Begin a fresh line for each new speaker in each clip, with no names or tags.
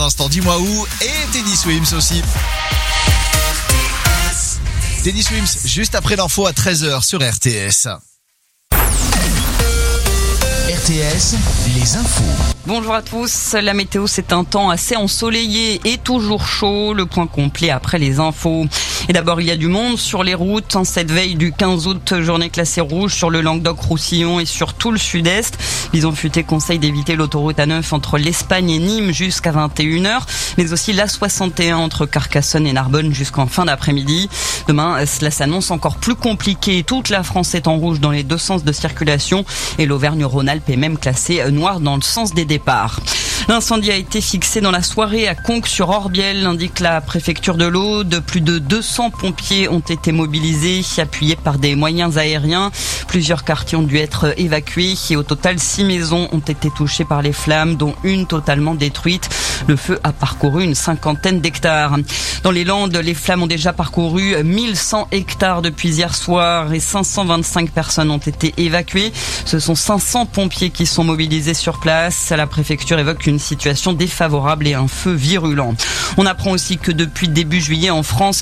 l'instant, dis-moi où, et Teddy Swims aussi. Teddy Swims, juste après l'info à 13h sur RTS. RTS, les infos.
Bonjour à tous, la météo c'est un temps assez ensoleillé et toujours chaud, le point complet après les infos. Et d'abord il y a du monde sur les routes, en cette veille du 15 août, journée classée rouge sur le Languedoc-Roussillon et sur tout le sud-est. Bison Futé conseille d'éviter l'autoroute A9 entre l'Espagne et Nîmes jusqu'à 21h, mais aussi l'A61 entre Carcassonne et Narbonne jusqu'en fin d'après-midi. Demain, cela s'annonce encore plus compliqué, toute la France est en rouge dans les deux sens de circulation et l'Auvergne-Rhône-Alpes est même classée noire dans le sens des départs. L'incendie a été fixé dans la soirée à Conques-sur-Orbiel, indique la préfecture de l'Aude. Plus de 200 pompiers ont été mobilisés, appuyés par des moyens aériens. Plusieurs quartiers ont dû être évacués et au total 6 maisons ont été touchées par les flammes, dont une totalement détruite. Le feu a parcouru une 50aine d'hectares. Dans les Landes, les flammes ont déjà parcouru 1100 hectares depuis hier soir et 525 personnes ont été évacuées. Ce sont 500 pompiers qui sont mobilisés sur place. La préfecture évoque une situation défavorable et un feu virulent. On apprend aussi que depuis début juillet en France,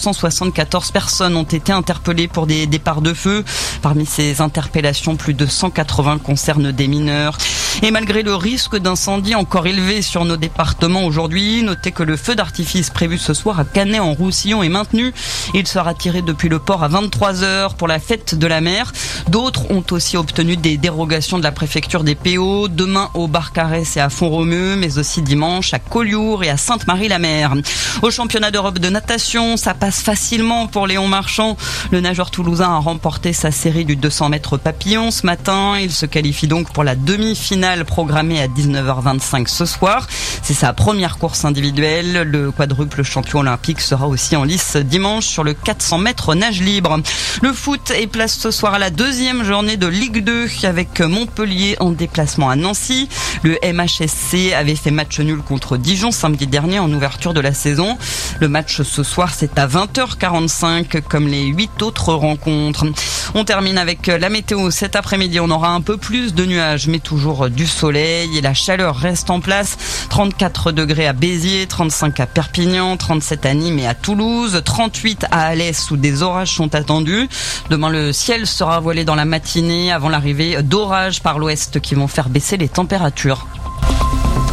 474 personnes ont été interpellées pour des départs de feu. Parmi ces interpellations, plus de 180 concernent des mineurs. Et malgré le risque d'incendie encore élevé sur nos départements aujourd'hui, notez que le feu d'artifice prévu ce soir à Canet-en-Roussillon est maintenu. Il sera tiré depuis le port à 23h pour la fête de la mer. D'autres ont aussi obtenu des dérogations de la préfecture des PO. Demain au Barcarès et à Font-Romeu, mais aussi dimanche à Collioure et à Sainte-Marie-la-Mer. Au championnat d'Europe de natation, ça passe facilement pour Léon Marchand. Le nageur toulousain a remporté sa série du 200 mètres papillon ce matin. Il se qualifie donc pour la demi-finale programmée à 19h25 ce soir. C'est sa première course individuelle. Le quadruple champion olympique sera aussi en lice dimanche sur le 400 mètres nage libre. Le foot est place ce soir à la deuxième journée de Ligue 2 avec Montpellier en déplacement à Nancy. Le MHSC avait fait match nul contre Dijon samedi dernier en ouverture de la saison. Le match ce soir c'est à 20h45 comme les 8 autres rencontres. On termine avec la météo. Cet après-midi on aura un peu plus de nuages mais toujours du soleil et la chaleur reste en place. 34 degrés à Béziers, 35 à Perpignan, 37 à Nîmes et à Toulouse, 38 à Alès où des orages sont attendus. Demain le ciel sera voilé dans la matinée avant l'arrivée d'orages par l'ouest qui vont faire baisser les températures.